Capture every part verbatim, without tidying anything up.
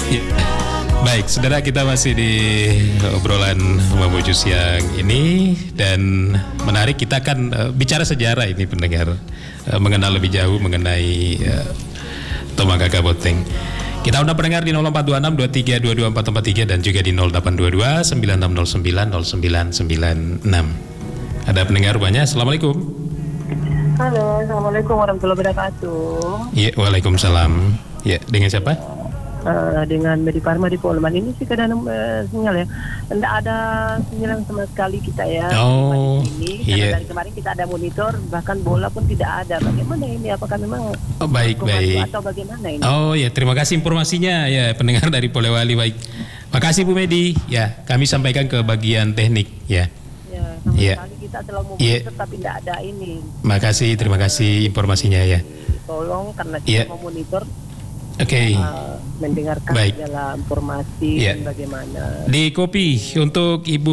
Ya. Baik, saudara, kita masih di obrolan Mamuju siang ini dan menarik, kita akan uh, bicara sejarah ini pendengar, uh, mengenal lebih jauh mengenai uh, Tomakaka Boteng. Kita undang pendengar di nol empat dua enam dua tiga dua dua empat empat tiga dan juga di nol delapan dua dua sembilan enam nol sembilan nol sembilan sembilan enam. Ada pendengar banyak. Assalamualaikum. Halo, assalamualaikum warahmatullahi wabarakatuh. Iya, waalaikumsalam. Ya, dengan siapa? Uh, dengan Medi Parma di Polman. Ini sih kadang uh, sinyal ya. Tidak ada sinyal sama sekali kita ya. Oh, ini. iya. Karena dari kemarin kita ada monitor, bahkan bola pun tidak ada. Bagaimana ini? Apakah memang oh, baik baik atau bagaimana ini? Oh ya, terima kasih informasinya ya pendengar dari Polewali. Baik, makasih Bu Medi. Ya, kami sampaikan ke bagian teknik ya. Ya, sama ya. sekali kita selalu mau ya. monitor tapi tidak ada ini. Makasih, terima kasih informasinya ya. Tolong karena kita ya. mau monitor. Oke. Okay. Uh, mendengarkan baik. segala informasi ya. dan bagaimana. Di kopi untuk Ibu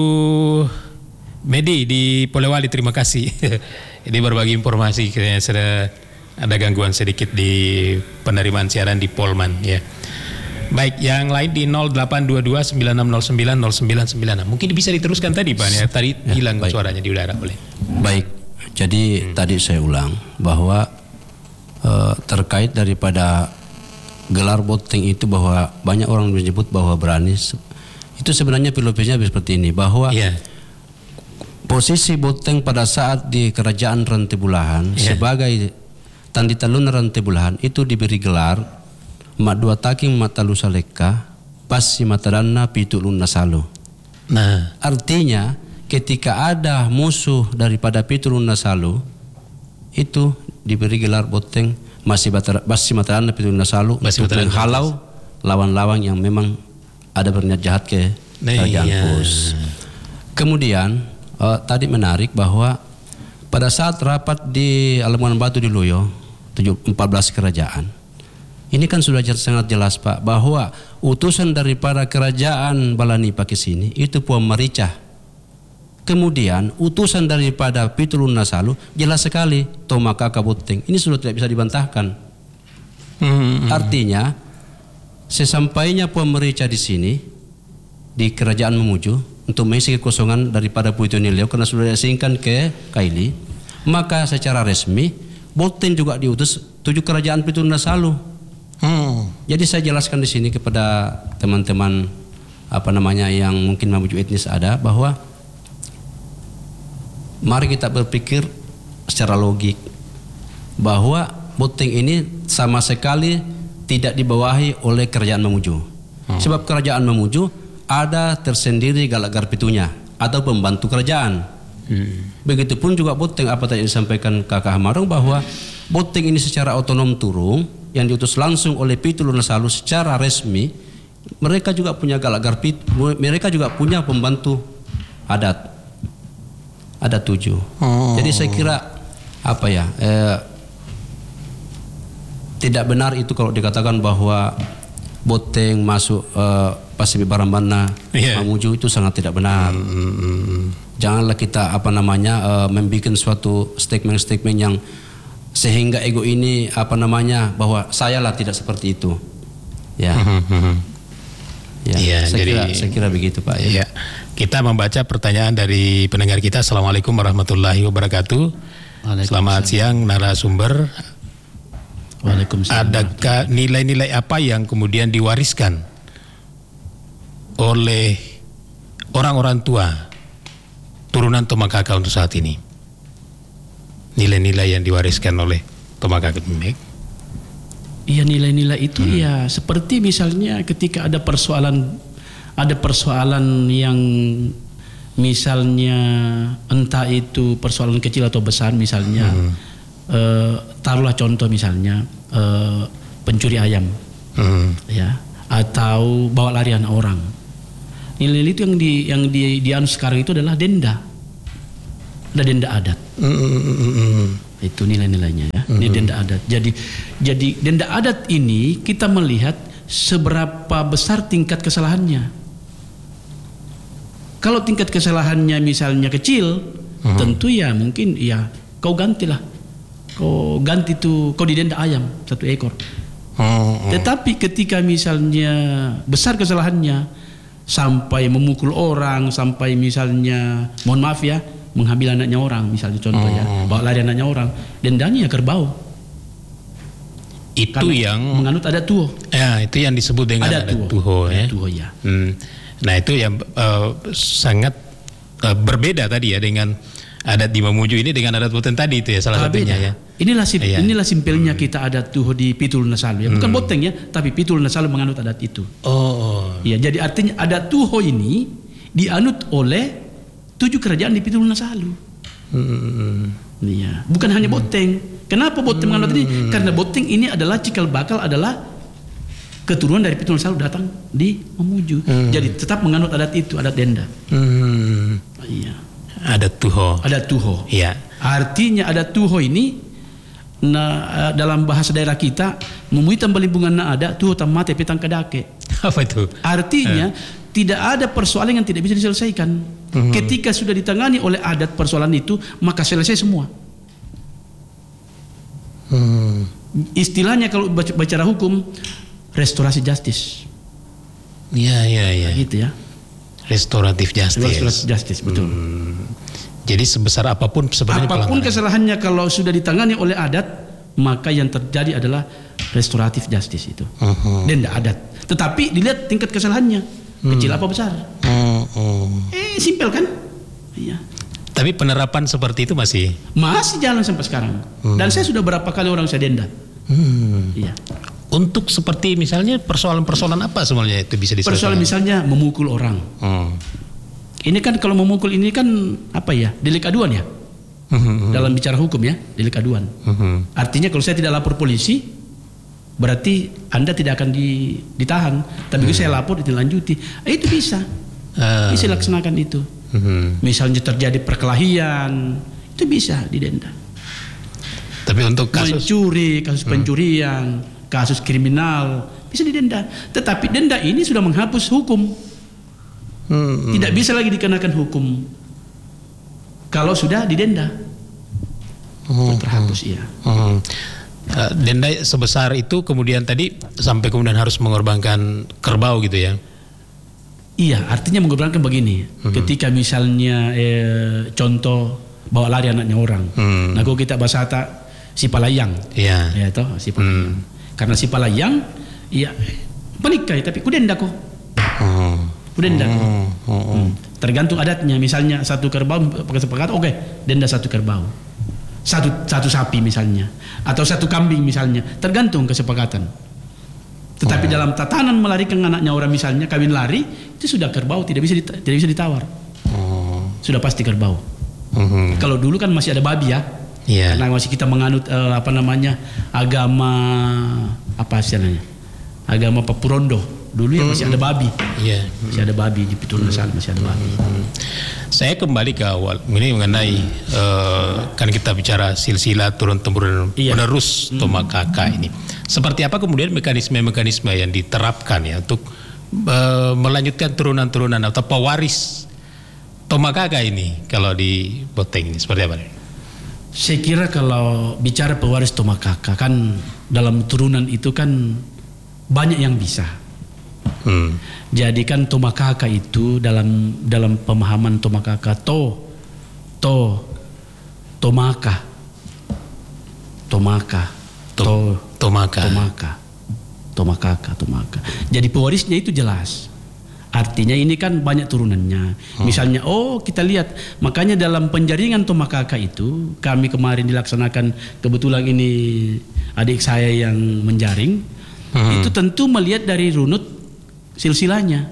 Medi di Polewali, terima kasih. Ini berbagi informasi, kayaknya sudah ada gangguan sedikit di penerimaan siaran di Polman ya. Baik, yang lain di nol delapan dua dua sembilan enam nol sembilan nol sembilan sembilan enam. Mungkin bisa diteruskan tadi Pak ya. Tadi ya, hilang baik. Suaranya di udara boleh. Baik. Jadi hmm. tadi saya ulang bahwa uh, terkait daripada gelar Boteng itu, bahwa banyak orang menyebut bahwa berani, itu sebenarnya filosofisnya seperti ini, bahwa yeah. posisi Boteng pada saat di kerajaan Rantebulahan yeah. sebagai Tandi Talun Rantebulahan itu diberi gelar Mak Dua Taking Matalu Saleka Pasi Matadana Pitulun Nasalu. Nah, artinya ketika ada musuh daripada Pitulun Nasalu itu diberi gelar Boteng masih masih mataran tapi nasalu untuk menghalau lawan-lawan yang memang ada berniat jahat ke kerajaan iya. Pus. Kemudian uh, tadi menarik bahwa pada saat rapat di Alamuan Batu di Luyo empat belas kerajaan, ini kan sudah sangat jelas Pak bahwa utusan daripada kerajaan Balanipa ke sini itu Puan Maricah. Kemudian utusan daripada Pitulun Nasalu jelas sekali Tomakaka Boteng. Ini sudah tidak bisa dibantahkan. Hmm. Artinya sesampainya Puan Marica di sini di kerajaan Mamuju untuk mengisi kekosongan daripada Puitonilio karena sudah diasingkan ke Kaili, maka secara resmi Boteng juga diutus tujuh kerajaan Pitulun Nasalu. Hmm. Jadi saya jelaskan di sini kepada teman-teman apa namanya yang mungkin Mamuju etnis ada bahwa mari kita berpikir secara logik bahwa Boteng ini sama sekali tidak dibawahi oleh kerajaan Mamuju. Hmm. Sebab kerajaan Mamuju ada tersendiri Galagar Pitunya atau pembantu kerajaan. Hmm. Begitupun juga Boteng, apa tadi disampaikan Kakak Hamarong bahwa Boteng ini secara otonom turun yang diutus langsung oleh Pitulun Nasalu secara resmi. Mereka juga punya Galagar Pit, mereka juga punya pembantu adat. Ada tujuh. Oh. Jadi saya kira apa ya eh, tidak benar itu kalau dikatakan bahwa Boteng masuk eh, Pasibi Barambana yeah. Mamuju, itu sangat tidak benar. Mm-hmm. Janganlah kita apa namanya eh, membuat suatu statement-statement yang sehingga ego ini apa namanya bahwa saya lah tidak seperti itu. Ya. Mm-hmm. Ya, ya, saya, jadi, kira, saya kira begitu Pak. Ya. Ya. Kita membaca pertanyaan dari pendengar kita. Assalamualaikum warahmatullahi wabarakatuh. Selamat siang narasumber. Waalaikumsalam. Adakah nilai-nilai apa yang kemudian diwariskan oleh orang-orang tua turunan Tomakaka untuk saat ini? Nilai-nilai yang diwariskan oleh Tomakaka. Iya, nilai-nilai itu hmm. ya seperti misalnya ketika ada persoalan ada persoalan yang misalnya entah itu persoalan kecil atau besar, misalnya hmm. uh, taruhlah contoh misalnya uh, pencuri ayam hmm. ya, atau bawa larian orang. Nilai itu yang di yang di dianu sekarang itu adalah denda, ada denda adat. Hmm. Itu nilai-nilainya ya. Ini denda adat. Jadi jadi denda adat ini kita melihat seberapa besar tingkat kesalahannya. Kalau tingkat kesalahannya misalnya kecil, uh-huh. tentu ya mungkin ya kau gantilah. Kau ganti tuh, kau didenda ayam satu ekor. Oh, oh. Tetapi ketika misalnya besar kesalahannya sampai memukul orang, sampai misalnya mohon maaf ya mengambil anaknya orang, misalnya contoh ya, Oh. bawa lari anaknya orang, dendanya kerbau. Itu Karena yang menganut adat tuho. ya itu yang disebut dengan Adat adat tuho. tuho ya. Adat tuho, ya. Hmm. Nah itu yang eh, sangat eh, berbeda tadi ya dengan adat di Mamuju ini dengan adat Boteng tadi itu ya salah Ah, satunya beda. ya. Inilah sim- Iya. inilah simpelnya kita adat tuho di Pitul Nasalu ya. Bukan Boteng ya, tapi Pitul Nasalu menganut adat itu. Oh. Ya, jadi artinya adat tuho ini dianut oleh tujuh kerajaan di Pitul Nasalu. Hmm. Iya, bukan hanya Boteng. Kenapa Boteng menganut ini? Karena Boteng ini adalah cikal bakal adalah keturunan dari Pitul Nasalu datang di Mamuju. Hmm. Jadi tetap menganut adat itu, adat denda. Hmm. Iya. Adat tuho. Adat tuho. Iya. Artinya adat tuho ini nah, dalam bahasa daerah kita memuitan balimbungan na ada tuho tamate petang kadake. Apa itu? Artinya tidak ada persoalan yang tidak bisa diselesaikan. Hmm. Ketika sudah ditangani oleh adat persoalan itu, maka selesai semua. Hmm. Istilahnya kalau baca- bicara hukum, restorasi justice. Iya iya iya. Gitu ya. Restoratif justice. Restorasi justice, betul. Hmm. Jadi sebesar apapun sebenarnya Apapun pelanggaran. kesalahannya kalau sudah ditangani oleh adat, maka yang terjadi adalah restoratif justice itu. Mhm. Denda adat. Tetapi dilihat tingkat kesalahannya, kecil apa besar. Oh, oh. Eh, simpel kan? Iya. Tapi penerapan seperti itu masih. Masih jalan sampai sekarang. Dan saya sudah berapa kali orang saya denda. Hmm. Iya. Untuk seperti misalnya persoalan-persoalan apa sebenarnya itu bisa diselesaikan? Persoalan misalnya memukul orang. Hmm. Ini kan kalau memukul ini kan apa ya? Delik aduan ya. Mhm. Dalam bicara hukum ya, delik aduan. Mhm. Artinya kalau saya tidak lapor polisi, berarti Anda tidak akan di- ditahan. Tapi kalau saya lapor ditindaklanjuti. Eh, itu bisa. Ah. Bisa laksanakan itu. Mhm. Misalnya terjadi perkelahian, itu bisa didenda. Tapi untuk kasus Mencuri, kasus pencurian, kasus kriminal, bisa didenda. Tetapi denda ini sudah menghapus hukum. Hmm. Tidak bisa lagi dikenakan hukum kalau sudah didenda. Hmm. Terhapus, iya. Hmm. Uh, denda sebesar itu kemudian tadi sampai kemudian harus mengorbankan kerbau gitu ya. Iya, artinya mengorbankan begini. Ketika misalnya eh, contoh bawa lari anaknya orang. Hmm. Nah, kalau kita bahasa tak si palayang. Iya. Ya toh, si palayang. Karena si palayang iya menikah tapi ku denda kok. Oh. Ku denda kok. Oh, oh, oh. Hmm. Tergantung adatnya. Misalnya satu kerbau pakai sepakat, oke, denda satu kerbau. Satu satu sapi misalnya, atau satu kambing misalnya, tergantung kesepakatan. Tetapi dalam tatanan melarikan anaknya orang misalnya kawin lari, itu sudah kerbau, tidak bisa dita- tidak bisa ditawar. Oh. Sudah pasti kerbau. Mhm. Kalau dulu kan masih ada babi ya. Iya. Karena masih kita menganut eh, apa namanya? agama apa istilahnya? Agama Papurondo. Dulu ya masih ada babi. Iya. Masih ada babi di Pitul Nasalu, masih ada babi. Saya kembali ke awal ini mengenai eh, kan kita bicara silsilah turun temurun Iya. penerus Tomakaka ini. Seperti apa kemudian mekanisme-mekanisme yang diterapkan ya untuk eh, melanjutkan turunan-turunan atau pewaris Tomakaka ini kalau di Boteng ini seperti apa nih? Saya kira kalau bicara pewaris Tomakaka kan dalam turunan itu kan banyak yang bisa. Hmm. Jadi kan Tomakaka itu dalam dalam pemahaman Tomakaka to to Tomaka Tomaka to Tomaka. Tomaka Tomakaka Tomaka. Jadi pewarisnya itu jelas. Artinya ini kan banyak turunannya. Misalnya, oh kita lihat, makanya dalam penjaringan Tomakaka itu kami kemarin dilaksanakan, kebetulan ini adik saya yang menjaring, Hmm. itu tentu melihat dari runut silsilahnya.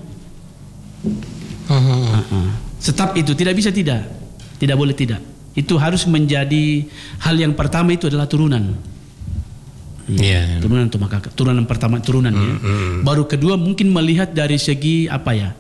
Hmm. Uh-uh. Tetap itu tidak bisa tidak, tidak boleh tidak. Itu harus menjadi hal yang pertama, itu adalah turunan. Iya. Turunan Tomakaka, turunan pertama turunannya. Hmm, hmm. Baru kedua mungkin melihat dari segi apa ya?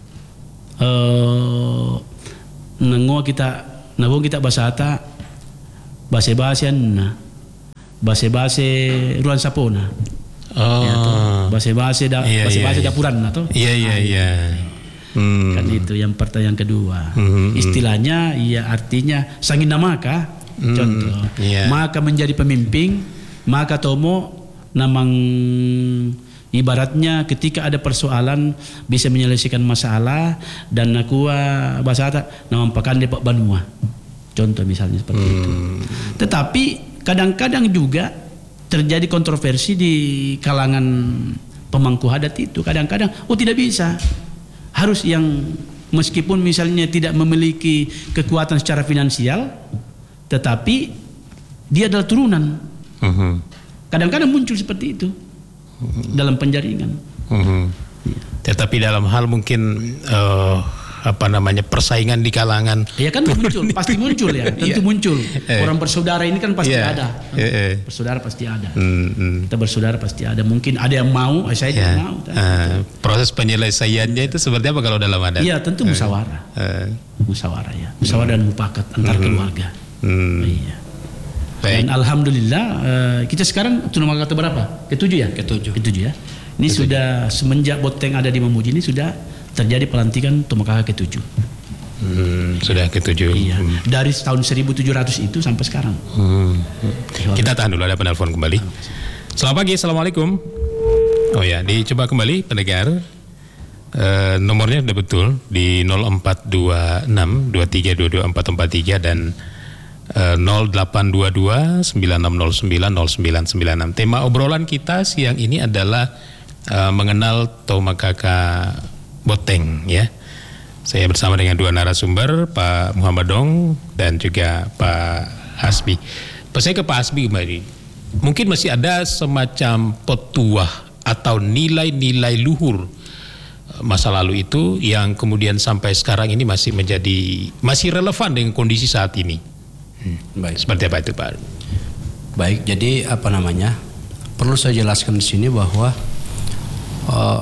Eh, nengo kita, nengo kita basata, base-basean na, base-base ruang sapona. Oh. Ya, toh. Base-base da, Iya, base-base iya, iya. dapuran na toh. Iya iya iya. Hmm. Kan itu yang pertama, yang kedua. Hmm, hmm. Istilahnya ya artinya sangin maka Hmm, contoh. iya. Maka menjadi pemimpin, maka tomo namang ibaratnya ketika ada persoalan bisa menyelesaikan masalah dan nakua bahasa kata namang pakande Pak Banua. Contoh misalnya seperti hmm. itu. Tetapi kadang-kadang juga terjadi kontroversi di kalangan pemangku adat itu. Kadang-kadang oh tidak bisa. Harus yang meskipun misalnya tidak memiliki kekuatan secara finansial, tetapi dia adalah turunan. Uh-huh. Kadang-kadang muncul seperti itu uh-huh. dalam penjaringan. Uh-huh. Ya. Tetapi dalam hal mungkin uh, apa namanya persaingan di kalangan, ya kan muncul, pasti muncul ya, tentu muncul. Orang bersaudara ini kan pasti yeah. ada, yeah. bersaudara pasti ada. Mm-hmm. Kita bersaudara pasti ada. Mungkin ada yang mau, saya yeah. tidak mau. Uh, proses penyelesaiannya itu seperti apa kalau dalam adat? Iya tentu musyawarah, uh. musyawarah ya, musyawarah dan mufakat antar mm-hmm. keluarga. Mm. Iya. Dan alhamdulillah uh, kita sekarang tunama kata berapa? Ketujuh ya? Ketujuh. Ketujuh ya. Ini Ketujuh. Sudah semenjak Boteng ada di Mamuju ini sudah terjadi pelantikan Tomakaka ketujuh. Hmm, sudah ketujuh. Iya. Hmm. Dari tahun seribu tujuh ratus itu sampai sekarang. Hmm. Kita tahan dulu, ada penelpon kembali. Selamat pagi, assalamualaikum. Oh ya, dicoba kembali pendengar. Uh, nomornya sudah betul di nol empat dua enam dua tiga dua dua empat empat tiga dan uh, nol delapan dua dua sembilan enam nol sembilan nol sembilan sembilan enam. Tema obrolan kita siang ini adalah uh, mengenal Tomakaka Boteng ya. Saya bersama dengan dua narasumber, Pak Muhammad Dong dan juga Pak Hasbi. Saya ke Pak Hasbi kembali. Mungkin masih ada semacam petuah atau nilai-nilai luhur masa lalu itu yang kemudian sampai sekarang ini masih menjadi masih relevan dengan kondisi saat ini. Hmm. Baik. Seperti apa itu, Pak? Baik, jadi apa namanya? Perlu saya jelaskan di sini bahwa uh,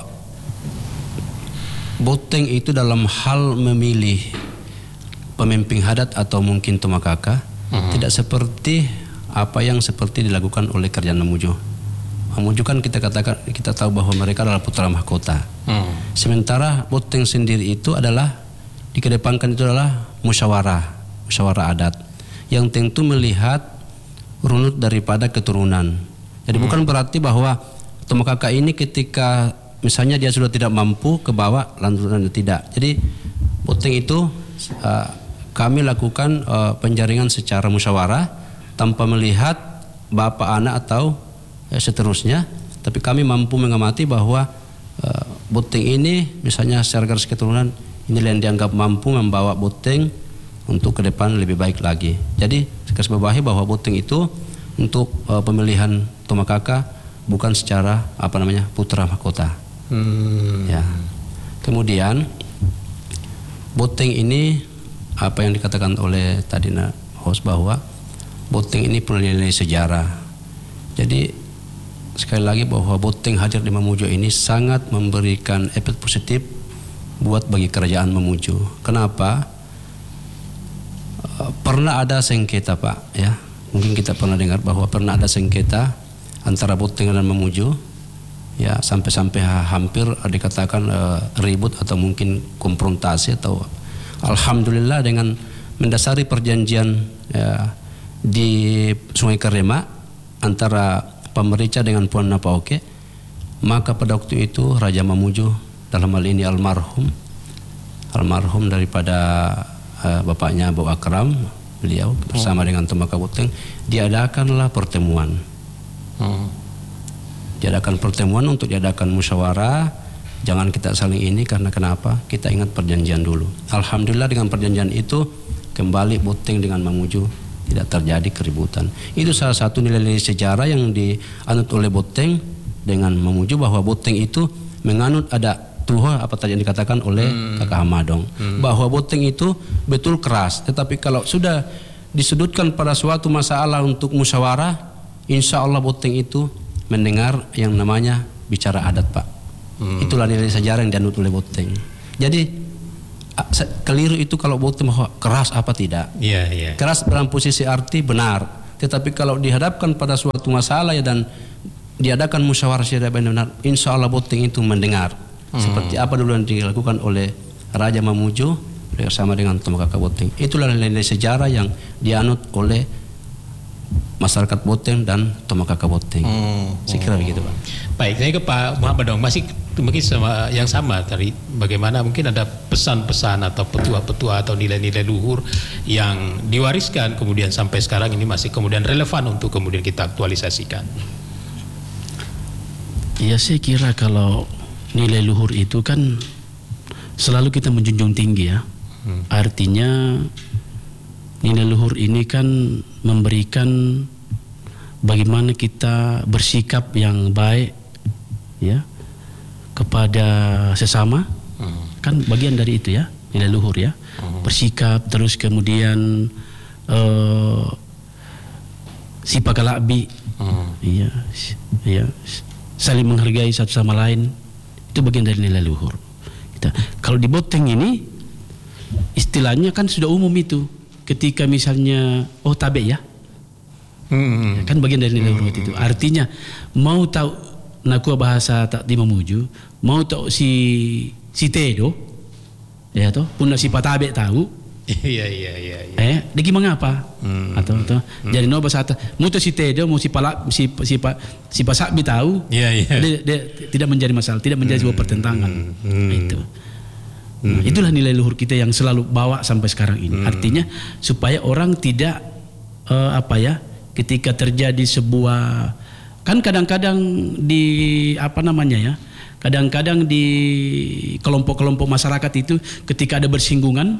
Boteng itu dalam hal memilih pemimpin adat atau mungkin Tomakaka uh-huh. tidak seperti apa yang seperti dilakukan oleh kerajaan Mamuju. Mamuju kan kita katakan kita tahu bahwa mereka adalah putra mahkota. Uh-huh. Sementara Boteng sendiri itu adalah dikedepankan itu adalah musyawarah, musyawarah adat yang tentu melihat runut daripada keturunan. Jadi uh-huh. bukan berarti bahwa Tomakaka ini ketika misalnya dia sudah tidak mampu ke bawah lanjutan tidak. Jadi Boteng itu uh, kami lakukan uh, penjaringan secara musyawarah tanpa melihat bapak anak atau uh, seterusnya. Tapi kami mampu mengamati bahwa uh, Boteng ini misalnya secara garis keturunan ini yang dianggap mampu membawa Boteng untuk ke depan lebih baik lagi. Jadi garis bawahi bahwa Boteng itu untuk uh, pemilihan Tomakaka bukan secara apa namanya putra mahkota. Hmm. Ya. Kemudian Boteng ini apa yang dikatakan oleh tadi host bahwa Boteng ini punya nilai sejarah. Jadi sekali lagi bahwa Boteng hadir di Mamuju ini sangat memberikan efek positif buat bagi kerajaan Mamuju. Kenapa? Pernah ada sengketa Pak ya. Mungkin kita pernah dengar bahwa pernah ada sengketa antara Boteng dan Mamuju. Ya sampai-sampai hampir dikatakan uh, ribut atau mungkin konfrontasi atau alhamdulillah dengan mendasari perjanjian ya, di Sungai Karema antara pemerintah dengan Puan Napaoke, maka pada waktu itu Raja Mamuju dalam hal ini almarhum almarhum daripada uh, bapaknya Abu Akram, beliau bersama hmm. dengan Tomakaka Boteng diadakanlah pertemuan. Hmm. Diadakan pertemuan untuk diadakan musyawarah. Jangan kita saling ini karena kenapa? Kita ingat perjanjian dulu. Alhamdulillah dengan perjanjian itu kembali Boteng dengan Mamuju tidak terjadi keributan. Itu salah satu nilai-nilai sejarah yang dianut oleh Boteng dengan Mamuju bahwa Boteng itu menganut ada tuha apa tadi yang dikatakan oleh hmm. Kakak Hamadong hmm. bahwa Boteng itu betul keras. Tetapi kalau sudah disudutkan pada suatu masalah untuk musyawarah, insya Allah Boteng itu mendengar yang namanya bicara adat Pak. Hmm. Itulah nilai sejarah yang dianut oleh Boteng. Jadi keliru itu kalau Boteng bahwa keras apa tidak. Yeah, yeah. Keras dalam posisi arti benar. Tetapi kalau dihadapkan pada suatu masalah ya dan diadakan musyawarah secara benar, insya Allah Boteng itu mendengar. Hmm. Seperti apa dulu yang dilakukan oleh Raja Mamuju bersama dengan Tomakaka Boteng. Itulah nilai-nilai sejarah yang dianut oleh masyarakat Boteng dan Tomakaka Boteng. Hmm. Saya kira begitu Pak. Baik, saya ke Pak Muhammad dong. Masih mungkin sama yang sama tadi. Bagaimana mungkin ada pesan-pesan atau petua-petua atau nilai-nilai luhur yang diwariskan kemudian sampai sekarang ini masih kemudian relevan untuk kemudian kita aktualisasikan. Ya saya kira kalau nilai luhur itu kan selalu kita menjunjung tinggi ya. Hmm. Artinya nilai luhur ini kan memberikan bagaimana kita bersikap yang baik ya kepada sesama. Hmm. Kan bagian dari itu ya, nilai luhur ya. Hmm. Bersikap terus kemudian uh, sifat kalakbi. Hmm. Iya, iya. Saling menghargai satu sama lain. Itu bagian dari nilai luhur. Kita kalau di Boteng ini istilahnya kan sudah umum itu. Ketika misalnya oh tabe ya, hmm. ya kan bagian dari nilai luhur hmm. itu. Artinya mau tahu nakua bahasa tak di memuju, mau tahu si si tedo, ya toh, pun si patabe tahu. Iya iya iya. Eh, degi mengapa? Hmm. Atau atau hmm. jadi no bahasa mau tahu si tedo, mau si pala si si pa, si pasabi tahu. Iya iya. Dia, dia tidak menjadi masalah, tidak menjadi sebuah pertentangan. Hmm. Nah, itu. Nah, hmm. itulah nilai luhur kita yang selalu bawa sampai sekarang ini. Hmm. Artinya supaya orang tidak uh, apa ya, ketika terjadi sebuah kan kadang-kadang di apa namanya ya, kadang-kadang di kelompok-kelompok masyarakat itu ketika ada bersinggungan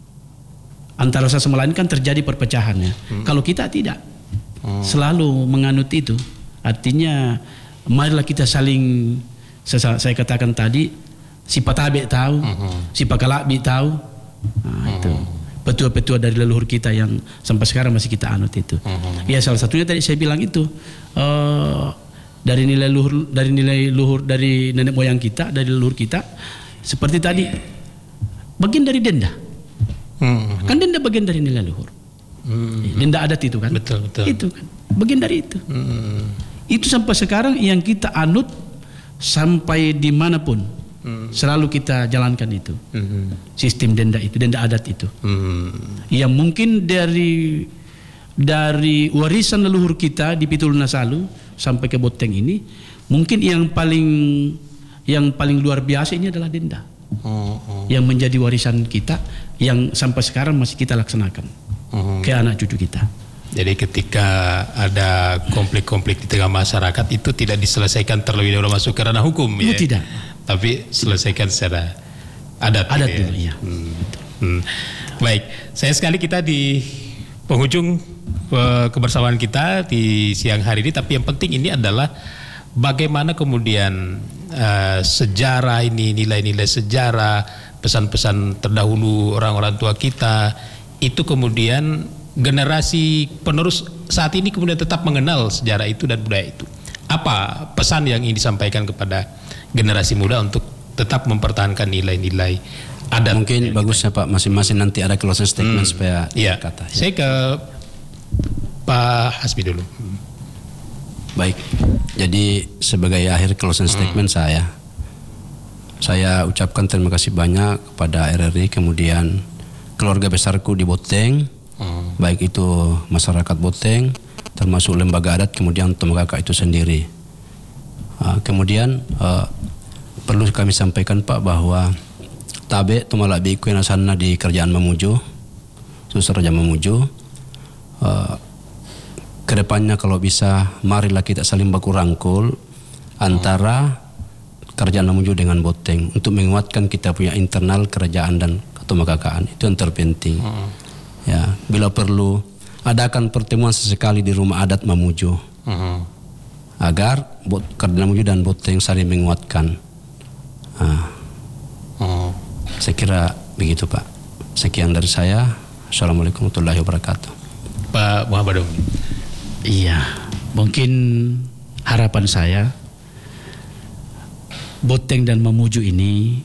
antara satu sama lain kan terjadi perpecahannya. Hmm. Kalau kita tidak hmm. selalu menganut itu, artinya marilah kita saling saya, saya katakan tadi. Si patabe tahu, uh-huh. si pakalakbi tahu, nah, uh-huh. itu petua-petua dari leluhur kita yang sampai sekarang masih kita anut itu. Uh-huh. Ya salah satunya tadi saya bilang itu uh, dari nilai luhur, dari nilai luhur dari nenek moyang kita, dari leluhur kita, seperti tadi bagian dari denda, uh-huh. kan denda bagian dari nilai luhur, uh-huh. denda adat itu kan, betul betul, itu kan bagian dari itu, uh-huh. itu sampai sekarang yang kita anut sampai dimanapun. Hmm. Selalu kita jalankan itu hmm. sistem denda itu, denda adat itu hmm. yang mungkin dari dari warisan leluhur kita di Pitul Nasalu sampai ke Boteng ini mungkin yang paling yang paling luar biasa ini adalah denda hmm. Hmm. yang menjadi warisan kita yang sampai sekarang masih kita laksanakan hmm. ke anak cucu kita. Jadi ketika ada konflik-konflik di tengah masyarakat itu tidak diselesaikan terlebih dahulu masuk ke ranah hukum ya? ya? Tidak. Tapi selesaikan secara adat. Adat gitu ya? dulu, iya. Hmm. Hmm. Baik, saya sekali kita di penghujung uh, kebersamaan kita di siang hari ini. Tapi yang penting ini adalah bagaimana kemudian uh, sejarah ini, nilai-nilai sejarah, pesan-pesan terdahulu orang-orang tua kita itu kemudian generasi penerus saat ini kemudian tetap mengenal sejarah itu dan budaya itu. Apa pesan yang ingin disampaikan kepada generasi muda untuk tetap mempertahankan nilai-nilai adat? Mungkin bagusnya Pak masing-masing nanti ada closing statement hmm. supaya ya. kata. Ya. Saya ke Pak Hasbi dulu. Baik. Jadi sebagai akhir closing statement hmm. saya saya ucapkan terima kasih banyak kepada R R I kemudian keluarga besarku di Boteng. Hmm. Baik itu masyarakat Boteng termasuk lembaga adat kemudian Tomakaka itu sendiri. Uh, kemudian uh, perlu kami sampaikan Pak bahwa tabe tumalak biku nasanna di kerjaan memuju susah raja memuju uh, kedepannya kalau bisa marilah kita saling baku rangkul antara kerajaan memuju dengan Boteng untuk menguatkan kita punya internal kerajaan dan Tomakakaan itu yang terpenting. Hmm. Ya, bila perlu adakan pertemuan sesekali di rumah adat Mamuju uh-huh. agar Kardinal Mamuju dan Boteng saling menguatkan. Nah, uh-huh. Saya kira begitu Pak. Sekian dari saya. Assalamualaikum warahmatullahi wabarakatuh. Pak Muhammad. Iya, mungkin harapan saya Boteng dan Mamuju ini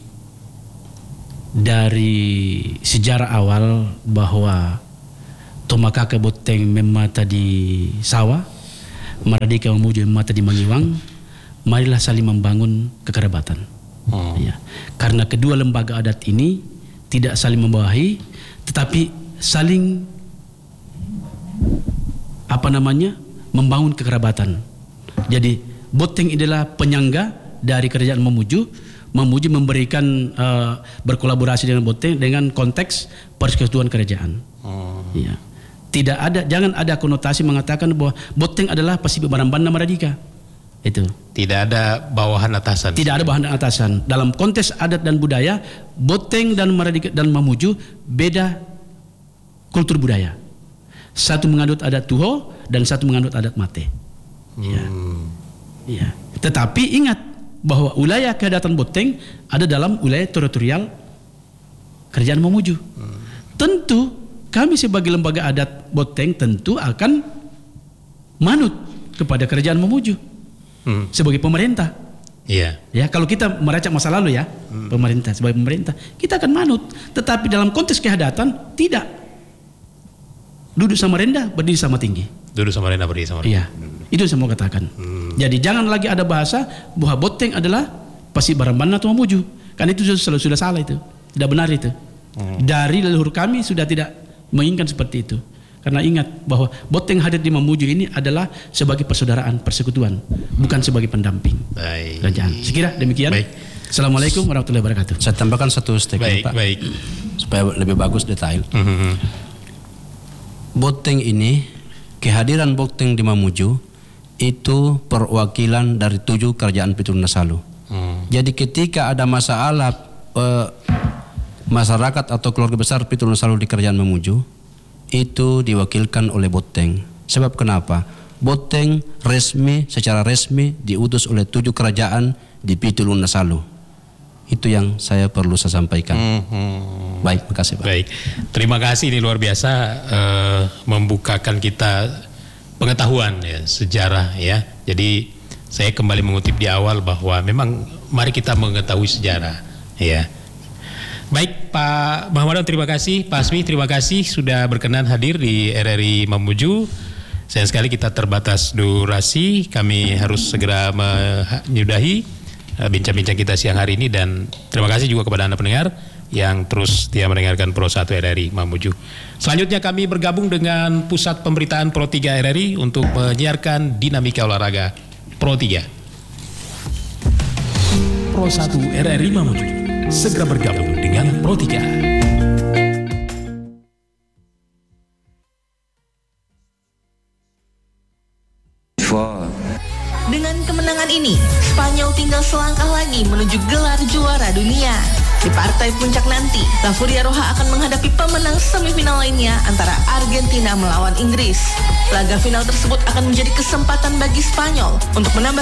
dari sejarah awal bahwa Tomakaka Boteng memata di sawah, Mardika Mamuju memata di Mangiwang, marilah saling membangun kekerabatan. Hmm. Ya. Karena kedua lembaga adat ini tidak saling membawahi, tetapi saling apa namanya membangun kekerabatan. Jadi Boteng adalah penyangga dari kerajaan Mamuju. Mamuju memberikan uh, berkolaborasi dengan Boteng dengan konteks persekutuan kerajaan. Oh. Ya. Tidak ada, jangan ada konotasi mengatakan bahwa Boteng adalah Pasifik Barambana Maradika. Itu. Tidak ada bawahan atasan. Tidak ada bawahan atasan. Dalam konteks adat dan budaya, Boteng dan Maradika dan Mamuju beda kultur budaya. Satu menganut adat Tuho dan satu menganut adat Mate. Ya. Hmm. Ya. Tetapi ingat bahwa wilayah keadatan Boteng ada dalam wilayah teritorial kerajaan Mamuju. Hmm. Tentu kami sebagai lembaga adat Boteng tentu akan manut kepada kerajaan Mamuju hmm. sebagai pemerintah. Iya. Ya, kalau kita meracak masa lalu ya, hmm. pemerintah sebagai pemerintah, kita akan manut. Tetapi dalam konteks kehadatan tidak. Duduk sama rendah, berdiri sama tinggi. Duduk sama rendah, berdiri sama tinggi. Iya. Itu yang saya mau katakan. Hmm. Jadi jangan lagi ada bahasa bahwa Boteng adalah Pasifik Barambana atau Mamuju. Kan itu sudah, sudah salah itu. Tidak benar itu. Hmm. Dari leluhur kami sudah tidak menginginkan seperti itu. Karena ingat bahwa Boteng hadir di Mamuju ini adalah sebagai persaudaraan, persekutuan, bukan sebagai pendamping baik. kerajaan. Sekira demikian. Baik. Assalamualaikum warahmatullahi wabarakatuh. Saya tambahkan satu statement, baik, Pak, baik. supaya lebih bagus detail. Mm-hmm. Boteng ini, kehadiran Boteng di Mamuju itu perwakilan dari tujuh kerajaan Pitu Nasalu. Hmm. Jadi ketika ada masalah eh, masyarakat atau keluarga besar Pitu Nasalu di kerajaan Mamuju, itu diwakilkan oleh Boteng. Sebab kenapa? Boteng resmi, secara resmi diutus oleh tujuh kerajaan di Pitu Nasalu. Itu yang saya perlu saya sampaikan. Hmm. Baik, makasih Pak. Baik, terima kasih, ini luar biasa uh, membukakan kita pengetahuan ya, sejarah ya. Jadi saya kembali mengutip di awal bahwa memang mari kita mengetahui sejarah ya. Baik Pak Muhammad, terima kasih. Pak Asmi, terima kasih sudah berkenan hadir di R R I Mamuju. Sayang sekali kita terbatas durasi, kami harus segera menyudahi bincang-bincang kita siang hari ini, dan terima kasih juga kepada Anda pendengar yang terus setia mendengarkan Pro satu R R I Mamuju. Selanjutnya kami bergabung dengan Pusat Pemberitaan Pro tiga R R I untuk menyiarkan dinamika olahraga Pro tiga. Pro satu R R I Mamuju segera bergabung dengan Pro tiga. Dengan kemenangan ini, Spanyol tinggal selangkah lagi menuju gelar juara dunia. Di partai puncak nanti, La Furia Roja akan menghadapi pemenang semifinal lainnya antara Argentina melawan Inggris. Laga final tersebut akan menjadi kesempatan bagi Spanyol untuk menambah